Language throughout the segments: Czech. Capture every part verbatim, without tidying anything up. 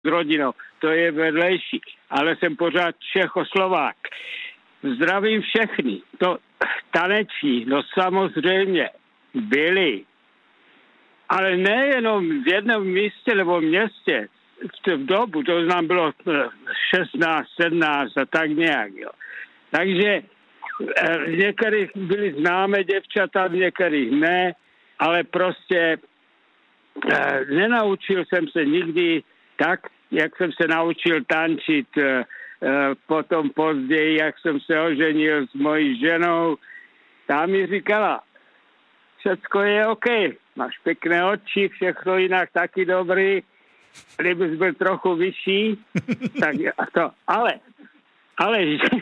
s rodinou, to je vedlejší, ale jsem pořád Čechoslovák. Zdravím všechny. To taneční, no samozřejmě byli. Ale nejenom v jednom místě nebo městě, v dobu, to nám bylo šestnáct, sedmnáct a tak nějak, jo. Takže v některých byly známé děvčata, v některých ne, ale prostě eh, nenaučil jsem se nikdy tak, jak jsem se naučil tančit eh, potom později, jak jsem se oženil s mojí ženou. Ta mi říkala, všecko je OK, máš pěkné oči, všechno jinak taky dobrý, kdybys byl trochu vyšší, tak to, ale Ale,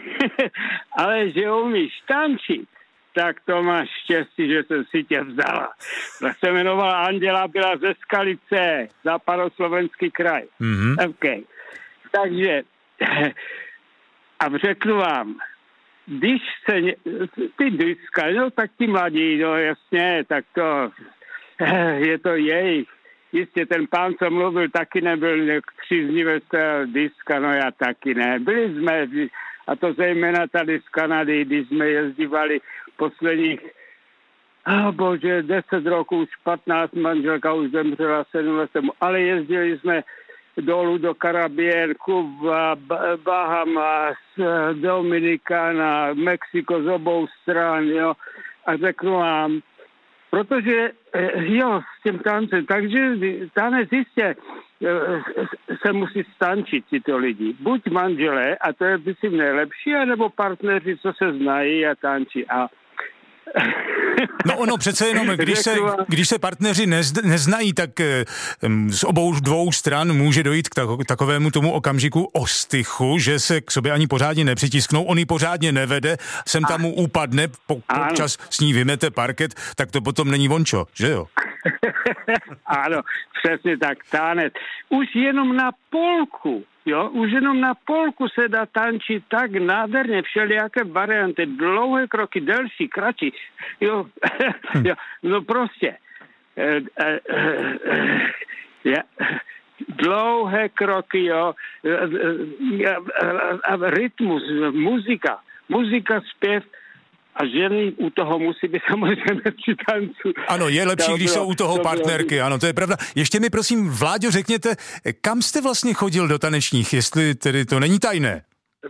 ale že umíš tančit, tak to máš štěstí, že jsem si tě vzala. Tak se jmenovala Anděla, byla ze Skalice, západoslovenský kraj. Mm-hmm. Okay. Takže a řeknu vám, když se ty diska, no tak ty mladí, no jasně, tak to je to jejich. Jistě ten pán, co mluvil, taky nebyl příznivec diska, no já taky ne. Byli jsme, a to zejména tady z Kanady, když jsme jezdívali posledních, oh bože, deset roků, už patnáct, manželka už zemřela sedm let, ale jezdili jsme dolů do Karibie, Kuba, Bahamas, Dominikána, Mexiko z obou stran, jo. A řeknu vám, protože, jo, s tím tancem, takže tanec jistě se musí stančit tyto lidi. Buď manželé, a to je myslím nejlepší, anebo partneři, co se znají a tančí. A no ono přece jenom, když se, když se partneři nez, neznají, tak z obou dvou stran může dojít k takovému tomu okamžiku ostychu, že se k sobě ani pořádně nepřitisknou, on ji pořádně nevede, sem tam mu upadne, po, občas s ní vymete parket, tak to potom není vončo, že jo? Ano, přesně tak, tanec. Už jenom na polku, jo, už jenom na polku se dá tančit tak nádherně, všelijaké varianty, dlouhé kroky, delší, kratší, jo, jo, no prostě, eh, eh, eh, eh, dlouhé kroky, jo, eh, eh, rytmus, muzika, muzika, zpěv, a ženy u toho musí být samozřejmě při tancu. Ano, je lepší, to když bylo, jsou u toho to partnerky, bylo. Ano, to je pravda. Ještě mi prosím, Vláďo, řekněte, kam jste vlastně chodil do tanečních, jestli tedy to není tajné?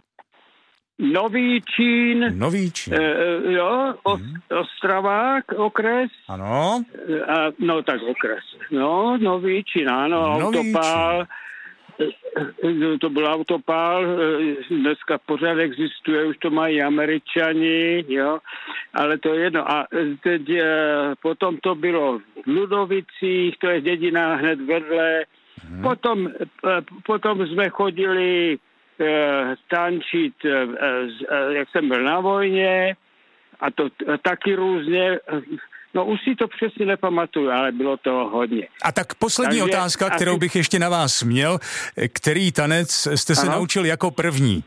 Nový Čín. Nový Čín. Uh, jo, hmm. Ostravák, okres. Ano. Uh, no tak okres. No, Nový Čín, ano, Nový Autopál. Čín. To byl Autopál, dneska pořád existuje, už to mají Američani, jo, ale to je jedno. A teď potom to bylo v Ludovicích, to je dědina hned vedle. Hmm. Potom, potom jsme chodili tančit, jak jsem byl na vojně, a to taky různě. No už si to přesně nepamatuju, ale bylo toho hodně. A tak poslední Takže, otázka, kterou bych ještě na vás měl. Který tanec jste se ano? naučil jako první?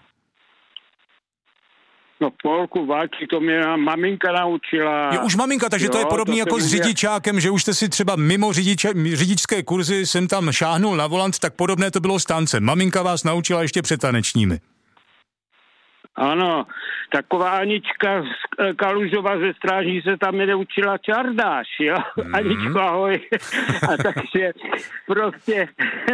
No polku, válčí, to mě maminka naučila. Je už maminka, takže jo, to je podobný to jako s řidičákem, že už jste si třeba mimo řidiče, řidičské kurzy jsem tam šáhnul na volant, tak podobné to bylo s tancem. Maminka vás naučila ještě před tanečními. Ano, taková Anička z Kalužova ze Stráží se tam neučila čardáš, jo? Mm. Aničko, ahoj. A takže prostě,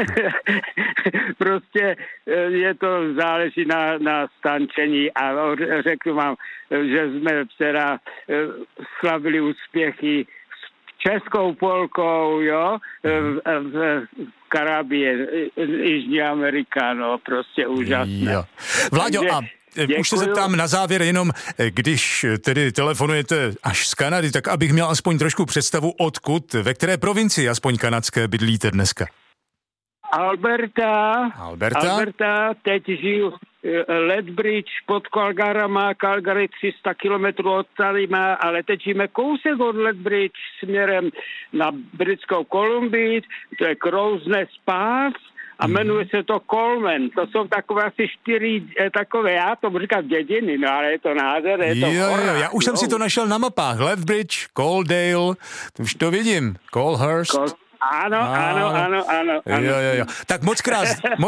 prostě je to záleží na, na stančení a řeknu vám, že jsme včera slavili úspěchy s českou polkou, jo, v, v, v Karabie, Jižní Amerika, no, prostě úžasné. Jo. Vláďo, a Děkuju. Už se zeptám na závěr jenom, když tedy telefonujete až z Kanady, tak abych měl aspoň trošku představu, odkud, ve které provincii aspoň kanadské bydlíte dneska? Alberta. Alberta. Alberta, teď žiju Lethbridge pod Calgarama, Calgary tři sta kilometrů od tady má, ale teď žijeme kousek od Lethbridge směrem na Britskou Kolumbii, to je Crowsnest Pass, a jmenuje se to Coleman. To jsou takové asi čtyři, takové, já to říkám dědiny, no ale je to nádher, je to jo, hora, jo, já už jo. jsem si to našel na mapách. Lethbridge, Coaldale, už to vidím. Colehurst. Col- Ano, ano, ano, ano. ano. Jo, jo, jo. Tak moc krát,